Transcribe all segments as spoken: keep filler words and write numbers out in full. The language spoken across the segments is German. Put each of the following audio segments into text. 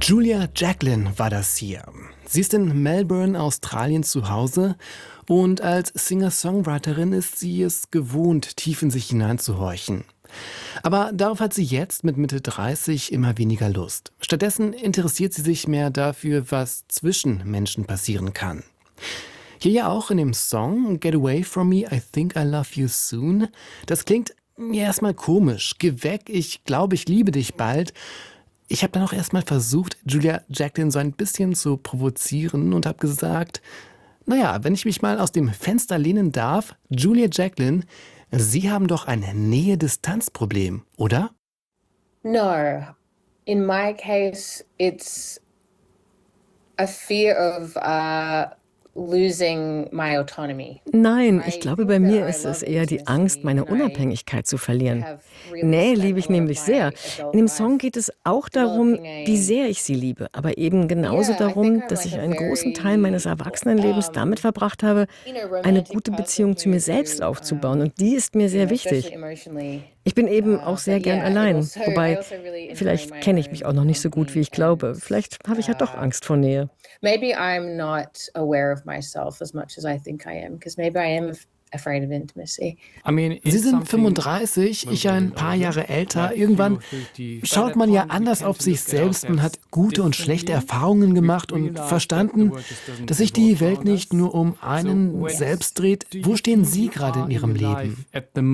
Julia Jacklin war das hier. Sie ist in Melbourne, Australien zu Hause und als Singer-Songwriterin ist sie es gewohnt, tief in sich hineinzuhorchen. Aber darauf hat sie jetzt mit Mitte dreißig immer weniger Lust. Stattdessen interessiert sie sich mehr dafür, was zwischen Menschen passieren kann. Hier ja auch in dem Song Get Away From Me, I Think I Love You Soon. Das klingt ja erstmal komisch. Geh weg, ich glaube, ich liebe dich bald. Ich habe dann auch erstmal versucht, Julia Jacklin so ein bisschen zu provozieren und habe gesagt, naja, wenn ich mich mal aus dem Fenster lehnen darf, Julia Jacklin, Sie haben doch ein Nähe-Distanz-Problem, oder? No. In my case, it's a fear of uh, losing my autonomy. Nein, ich glaube, bei mir ist es eher die Angst, meine Unabhängigkeit zu verlieren. Nähe liebe ich nämlich sehr. In dem Song geht es auch darum, wie sehr ich sie liebe, aber eben genauso darum, dass ich einen großen Teil meines Erwachsenenlebens damit verbracht habe, eine gute Beziehung zu mir selbst aufzubauen. Und die ist mir sehr wichtig. Ich bin eben auch sehr gern allein. Wobei, vielleicht kenne ich mich auch noch nicht so gut, wie ich glaube. Vielleicht habe ich ja doch Angst vor Nähe. Maybe I'm not aware of myself as much as I think I am, because maybe I am af- afraid of intimacy. Sie sind fünfunddreißig, ich ein paar Jahre älter. Irgendwann schaut man ja anders auf sich selbst. Man hat gute und schlechte Erfahrungen gemacht und verstanden, dass sich die Welt nicht nur um einen selbst dreht. Wo stehen Sie gerade in Ihrem Leben?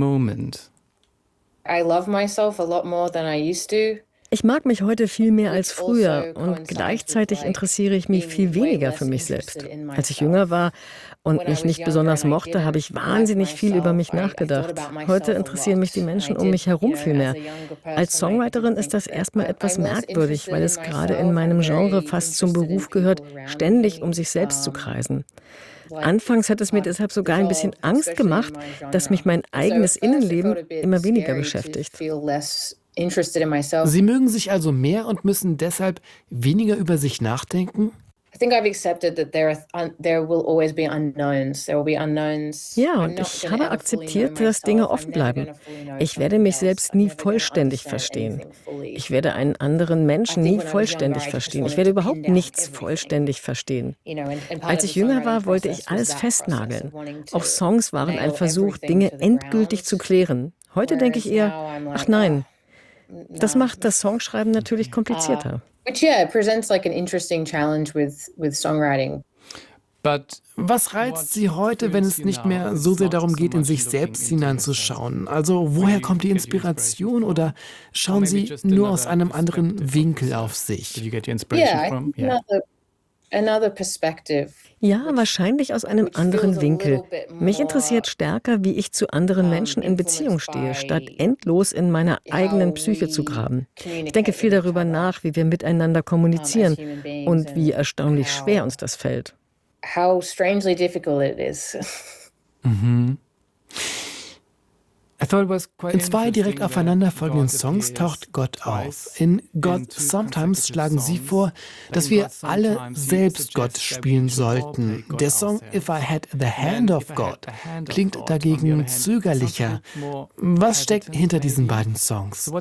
I love myself a lot more than I used to. Ich mag mich heute viel mehr als früher und gleichzeitig interessiere ich mich viel weniger für mich selbst. Als ich jünger war und mich nicht besonders mochte, habe ich wahnsinnig viel über mich nachgedacht. Heute interessieren mich die Menschen um mich herum viel mehr. Als Songwriterin ist das erstmal etwas merkwürdig, weil es gerade in meinem Genre fast zum Beruf gehört, ständig um sich selbst zu kreisen. Anfangs hat es mir deshalb sogar ein bisschen Angst gemacht, dass mich mein eigenes Innenleben immer weniger beschäftigt. Sie mögen sich also mehr und müssen deshalb weniger über sich nachdenken? Ja, und ich habe akzeptiert, dass Dinge offen bleiben. Ich werde mich selbst nie vollständig verstehen. Ich werde einen anderen Menschen nie vollständig verstehen. Ich werde überhaupt nichts vollständig verstehen. Als ich jünger war, wollte ich alles festnageln. Auch Songs waren ein Versuch, Dinge endgültig zu klären. Heute denke ich eher, ach nein. Das macht das Songschreiben natürlich komplizierter. Which yeah, presents like an interesting challenge with with songwriting. Was reizt Sie heute, wenn es nicht mehr so sehr darum geht, in sich selbst hineinzuschauen? Also woher kommt die Inspiration oder schauen Sie nur aus einem anderen Winkel auf sich? Yeah, I think another, another perspective. Ja, wahrscheinlich aus einem anderen Winkel. Mich interessiert stärker, wie ich zu anderen Menschen in Beziehung stehe, statt endlos in meiner eigenen Psyche zu graben. Ich denke viel darüber nach, wie wir miteinander kommunizieren und wie erstaunlich schwer uns das fällt. How strangely difficult it is. Mhm. In zwei direkt aufeinanderfolgenden Songs taucht Gott auf. In God Sometimes schlagen Sie vor, dass wir alle selbst Gott spielen sollten. Der Song If I Had the Hand of God klingt dagegen zögerlicher. Was steckt hinter diesen beiden Songs?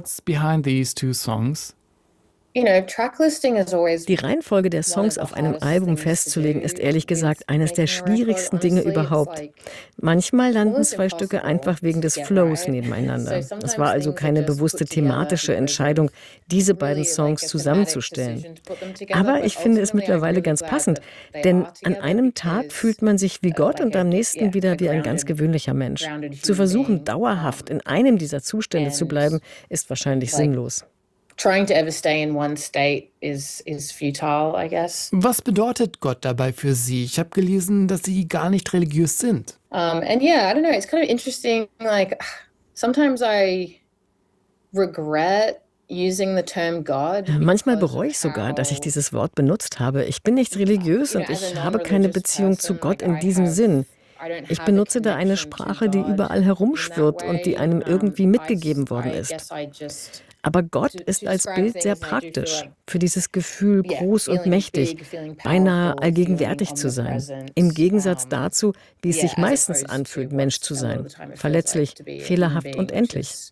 Die Reihenfolge der Songs auf einem Album festzulegen, ist ehrlich gesagt eines der schwierigsten Dinge überhaupt. Manchmal landen zwei Stücke einfach wegen des Flows nebeneinander. Es war also keine bewusste thematische Entscheidung, diese beiden Songs zusammenzustellen. Aber ich finde es mittlerweile ganz passend, denn an einem Tag fühlt man sich wie Gott und am nächsten wieder wie ein ganz gewöhnlicher Mensch. Zu versuchen, dauerhaft in einem dieser Zustände zu bleiben, ist wahrscheinlich sinnlos. Trying to ever stay in one state is is futile, I guess. Was bedeutet Gott dabei für Sie? Ich habe gelesen, dass Sie gar nicht religiös sind. Um, and yeah, I don't know, it's kind of interesting, like, sometimes I regret using the term God. Manchmal bereue ich sogar, dass ich dieses Wort benutzt habe. Ich bin nicht religiös und ich habe keine Beziehung zu Gott in diesem Sinn. Ich benutze da eine Sprache, die überall herumschwirrt und die einem irgendwie mitgegeben worden ist. Aber Gott ist als Bild sehr praktisch für dieses Gefühl, groß und mächtig, beinahe allgegenwärtig zu sein. Im Gegensatz dazu, wie es sich meistens anfühlt, Mensch zu sein. Verletzlich, fehlerhaft und endlich.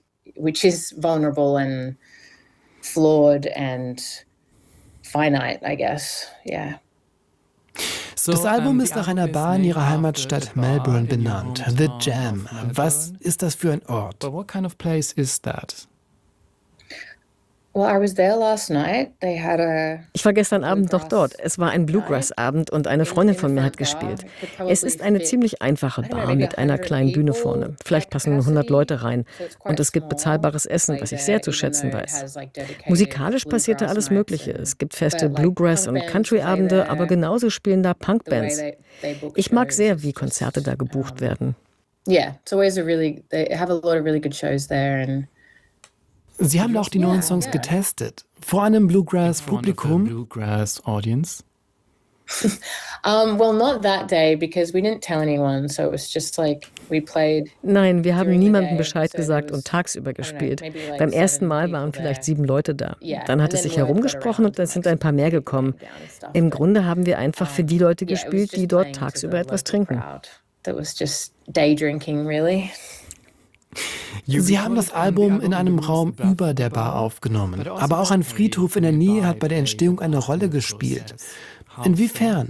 finite, I guess. Yeah. Das Album ist nach einer Bar in ihrer Heimatstadt Melbourne benannt, The Jam. Was ist das für ein Ort? But what kind of place is that? Well, I was there last night. They had a Ich war gestern Abend noch dort. Es war ein Bluegrass-Abend und eine Freundin von mir hat gespielt. Es ist eine ziemlich einfache Bar mit einer kleinen Bühne vorne. Vielleicht passen nur hundert Leute rein. Und es gibt bezahlbares Essen, was ich sehr zu schätzen weiß. Musikalisch passierte alles Mögliche. Es gibt feste Bluegrass- und Country-Abende, aber genauso spielen da Punkbands. Ich mag sehr, wie Konzerte da gebucht werden. Yeah, it's always a really, they have a lot of really good shows there and Sie haben auch die neuen Songs getestet. Vor einem Bluegrass-Publikum. Bluegrass audience? um, well, not that day because we didn't tell anyone, so it was just like we played. Nein, wir haben niemandem Bescheid gesagt und tagsüber gespielt. Beim ersten Mal waren vielleicht sieben Leute da. Dann hat es sich herumgesprochen und dann sind ein paar mehr gekommen. Im Grunde haben wir einfach für die Leute gespielt, die dort tagsüber etwas trinken. That was just day drinking, really. Sie haben das Album in einem Raum über der Bar aufgenommen, aber auch ein Friedhof in der Nähe hat bei der Entstehung eine Rolle gespielt. Inwiefern?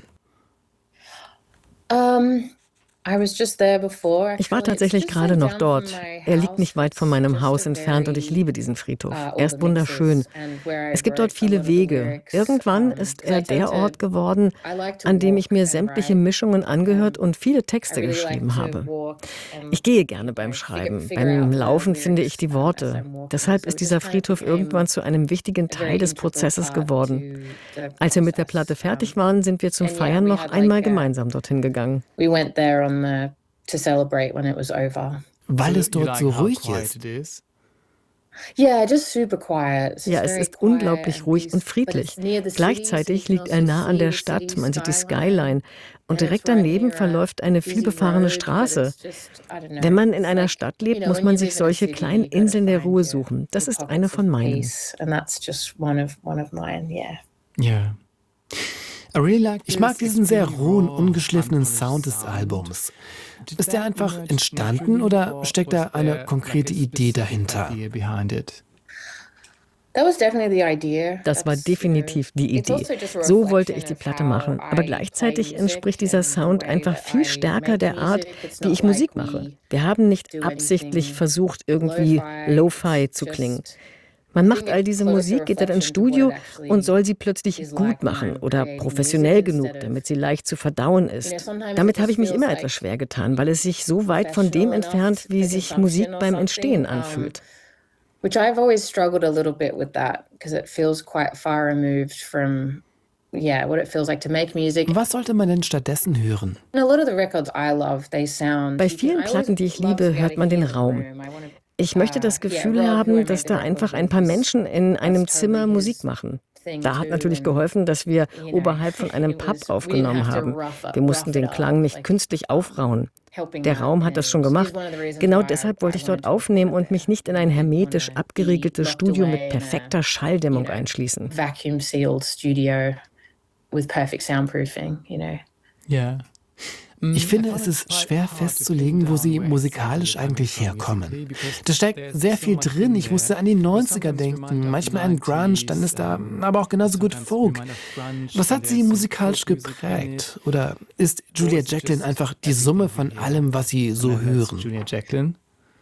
Um, I was just there before. Ich war tatsächlich gerade noch dort. Er liegt nicht weit von meinem Haus entfernt und ich liebe diesen Friedhof. Er ist wunderschön. Es gibt dort viele Wege. Irgendwann ist er der Ort geworden, an dem ich mir sämtliche Mischungen angehört und viele Texte geschrieben habe. Ich gehe gerne beim Schreiben. Beim Laufen finde ich die Worte. Deshalb ist dieser Friedhof irgendwann zu einem wichtigen Teil des Prozesses geworden. Als wir mit der Platte fertig waren, sind wir zum Feiern noch einmal gemeinsam dorthin gegangen. We went there on the, to celebrate when it was over. Weil es dort so ruhig ist. Yeah, just super quiet. Ja, es ist unglaublich ruhig und friedlich. Gleichzeitig liegt er nah an der Stadt, man sieht die Skyline. Und direkt daneben verläuft eine vielbefahrene Straße. Wenn man in einer Stadt lebt, muss man sich solche kleinen Inseln der Ruhe suchen. Das ist eine von meinen. Ja. Ich mag diesen sehr rohen, ungeschliffenen Sound des Albums. Ist der einfach entstanden oder steckt da eine konkrete Idee dahinter? Das war definitiv die Idee. So wollte ich die Platte machen. Aber gleichzeitig entspricht dieser Sound einfach viel stärker der Art, wie ich Musik mache. Wir haben nicht absichtlich versucht, irgendwie Lo-Fi zu klingen. Man macht all diese Musik, geht dann ins Studio und soll sie plötzlich gut machen oder professionell genug, damit sie leicht zu verdauen ist. Damit habe ich mich immer etwas schwer getan, weil es sich so weit von dem entfernt, wie sich Musik beim Entstehen anfühlt. Which I've always struggled a little bit with that, because it feels quite far removed from yeah, what it feels like to make music. Was sollte man denn stattdessen hören? A lot of the records I love, they sound. Bei vielen Platten, die ich liebe, hört man den Raum. Ich möchte das Gefühl haben, dass da einfach ein paar Menschen in einem Zimmer Musik machen. Da hat natürlich geholfen, dass wir oberhalb von einem Pub aufgenommen haben. Wir mussten den Klang nicht künstlich aufrauen. Der Raum hat das schon gemacht. Genau deshalb wollte ich dort aufnehmen und mich nicht in ein hermetisch abgeriegeltes Studio mit perfekter Schalldämmung einschließen. Vacuum-sealed studio with perfect soundproofing, you know. Ja. Ich finde, es ist schwer festzulegen, wo sie musikalisch eigentlich herkommen. Da steckt sehr viel drin. Ich musste an die neunziger denken, manchmal an Grunge, dann ist da aber auch genauso gut Folk. Was hat sie musikalisch geprägt? Oder ist Julia Jacklin einfach die Summe von allem, was sie so hören? Julia Jacklin?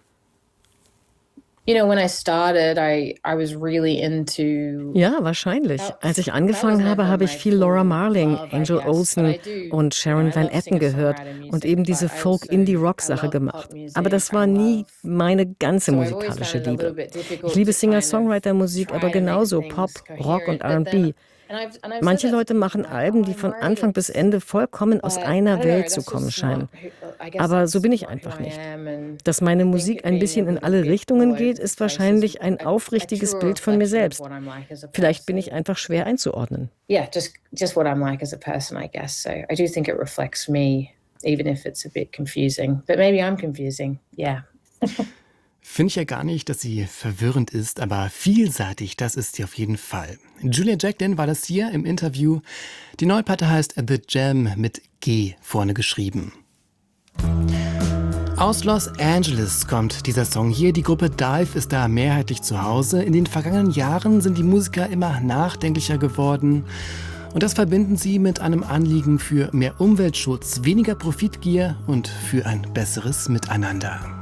You know, when I started, I, I was really into. Ja, wahrscheinlich. Als ich angefangen habe, habe ich viel Laura Marling, Angel Olsen und Sharon Van Etten gehört und eben diese Folk-Indie-Rock-Sache gemacht. Aber das war nie meine ganze musikalische Liebe. Ich liebe Singer-Songwriter-Musik, aber genauso Pop, Rock und R and B. Manche Leute machen Alben, die von Anfang bis Ende vollkommen aus einer Welt zu kommen scheinen. Aber so bin ich einfach nicht. Dass meine Musik ein bisschen in alle Richtungen geht, ist wahrscheinlich ein aufrichtiges Bild von mir selbst. Vielleicht bin ich einfach schwer einzuordnen. Yeah, just just what I'm like as a person, I guess. So I do think it reflects me, even if it's a bit confusing. But maybe I'm confusing. Yeah. Finde ich ja gar nicht, dass sie verwirrend ist, aber vielseitig, das ist sie auf jeden Fall. Julia Jacklin war das hier im Interview. Die neue Platte heißt The Jam mit G vorne geschrieben. Aus Los Angeles kommt dieser Song hier. Die Gruppe Dive ist da mehrheitlich zu Hause. In den vergangenen Jahren sind die Musiker immer nachdenklicher geworden. Und das verbinden sie mit einem Anliegen für mehr Umweltschutz, weniger Profitgier und für ein besseres Miteinander.